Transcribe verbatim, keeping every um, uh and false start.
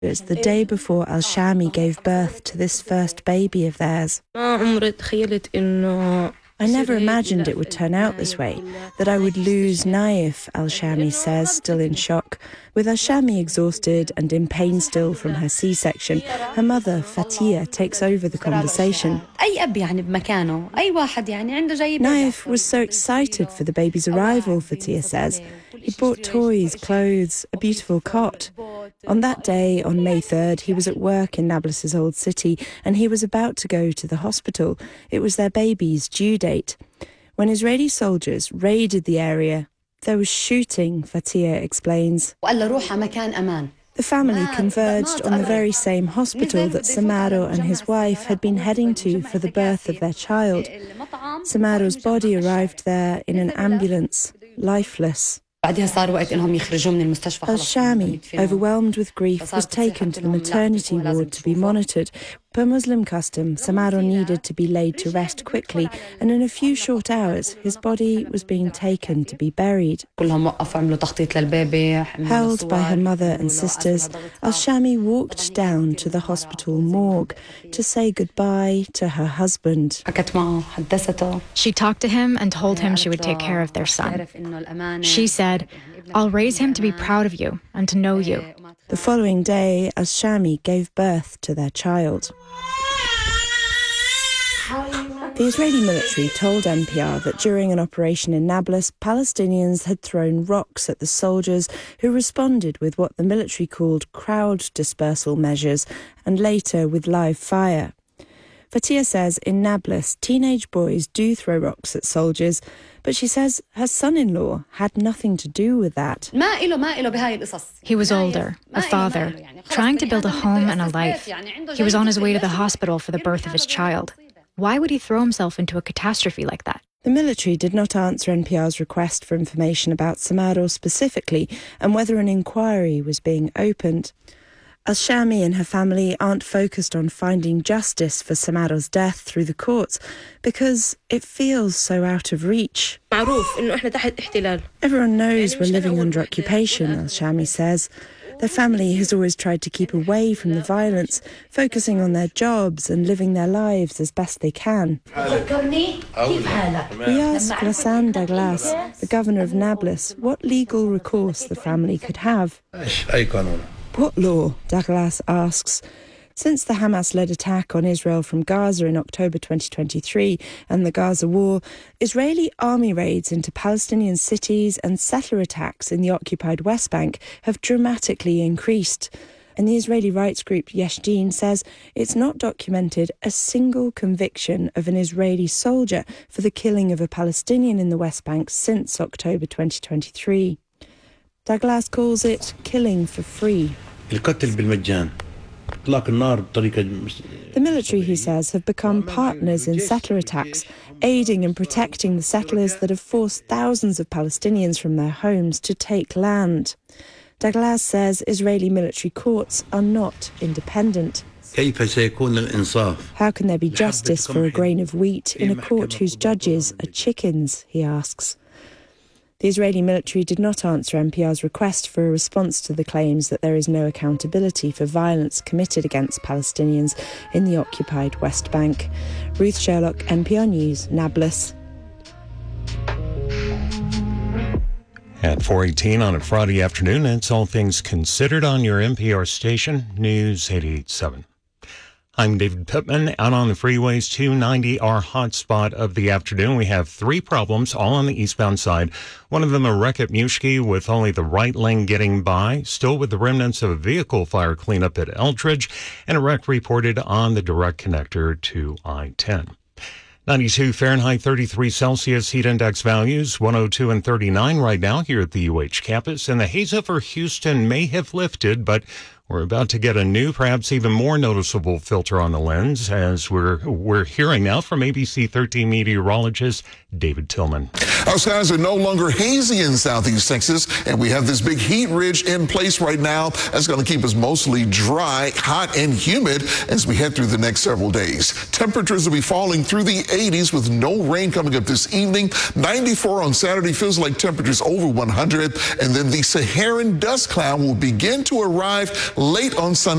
It's the day before Al-Shami gave birth to this first baby of theirs. I never imagined it would turn out this way, that I would lose Naif, Al-Shami says, still in shock. With Al-Shami exhausted and in pain still from her C-section, her mother, Fatia, takes over the conversation. Naif was so excited for the baby's arrival, Fatia says. He brought toys, clothes, a beautiful cot. On that day, on May third, he was at work in Nablus's old city and he was about to go to the hospital. It was their baby's due date. When Israeli soldiers raided the area, there was shooting, Fatia explains. The family converged on the very same hospital that Samaro and his wife had been heading to for the birth of their child. Samaro's body arrived there in an ambulance, lifeless. Al-Shami, overwhelmed with grief, was taken to the maternity ward to be monitored. Per Muslim custom, Samaro needed to be laid to rest quickly, and in a few short hours, his body was being taken to be buried. Held by her mother and sisters, Al-Shami walked down to the hospital morgue to say goodbye to her husband. She talked to him and told him she would take care of their son. She said, "I'll raise him to be proud of you and to know you." The following day, Al-Shami gave birth to their child. The Israeli military told N P R that during an operation in Nablus, Palestinians had thrown rocks at the soldiers who responded with what the military called crowd dispersal measures and later with live fire. Fatia says in Nablus, teenage boys do throw rocks at soldiers, but she says her son-in-law had nothing to do with that. He was older, a father, trying to build a home and a life. He was on his way to the hospital for the birth of his child. Why would he throw himself into a catastrophe like that? The military did not answer N P R's request for information about Samaro specifically and whether an inquiry was being opened. Al-Shami and her family aren't focused on finding justice for Samaro's death through the courts because it feels so out of reach. Everyone knows we're living under occupation, Al-Shami says. Their family has always tried to keep away from the violence, focusing on their jobs and living their lives as best they can. We asked Ghassan Douglas, the governor of Nablus, what legal recourse the family could have. What law? Douglas asks. Since the Hamas-led attack on Israel from Gaza in October twenty twenty-three and the Gaza war, Israeli army raids into Palestinian cities and settler attacks in the occupied West Bank have dramatically increased. And the Israeli rights group Yesh Din says it's not documented a single conviction of an Israeli soldier for the killing of a Palestinian in the West Bank since October twenty twenty-three. Douglas calls it killing for free. The military, he says, have become partners in settler attacks, aiding and protecting the settlers that have forced thousands of Palestinians from their homes to take land. Douglas says Israeli military courts are not independent. How can there be justice for a grain of wheat in a court whose judges are chickens, he asks. The Israeli military did not answer N P R's request for a response to the claims that there is no accountability for violence committed against Palestinians in the occupied West Bank. Ruth Sherlock, N P R News, Nablus. At four eighteen on a Friday afternoon, it's All Things Considered on your N P R station, News eighty-eight point seven. I'm David Pittman, out on the freeways, two ninety, our hotspot of the afternoon. We have three problems, all on the eastbound side. One of them a wreck at Mushki with only the right lane getting by, still with the remnants of a vehicle fire cleanup at Eldridge, and a wreck reported on the direct connector to I ten. ninety-two Fahrenheit, thirty-three Celsius heat index values, one oh two and thirty-nine right now here at the U H campus. And the haze over Houston may have lifted, but we're about to get a new, perhaps even more noticeable filter on the lens, as we're we're hearing now from A B C thirteen meteorologist David Tillman. Our skies are no longer hazy in southeast Texas, and we have this big heat ridge in place right now. That's going to keep us mostly dry, hot, and humid as we head through the next several days. Temperatures will be falling through the eighties with no rain coming up this evening. ninety-four on Saturday feels like temperatures over one hundred, and then the Saharan dust cloud will begin to arrive late on Sunday.